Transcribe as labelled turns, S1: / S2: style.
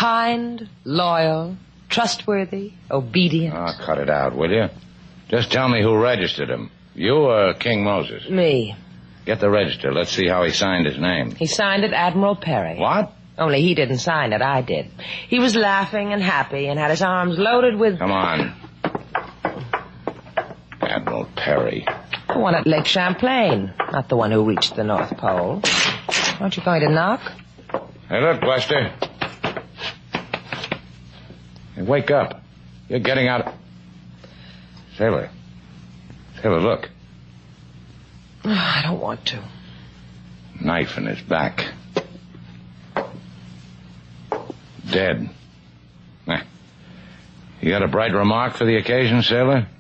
S1: Kind, loyal, trustworthy, obedient.
S2: Oh, cut it out, will you? Just tell me who registered him. You or King Moses?
S1: Me.
S2: Get the register. Let's see how he signed his name.
S1: He signed it Admiral Perry.
S2: What?
S1: Only he didn't sign it, I did. He was laughing and happy and had his arms loaded with...
S2: Come on. Admiral Perry.
S1: The one at Lake Champlain, not the one who reached the North Pole. Aren't you going to knock?
S2: Hey, look, Buster. Hey, wake up. You're getting out of... Sailor. Sailor, look.
S1: I don't want to.
S2: Knife in his back. Dead. You got a bright remark for the occasion, Sailor?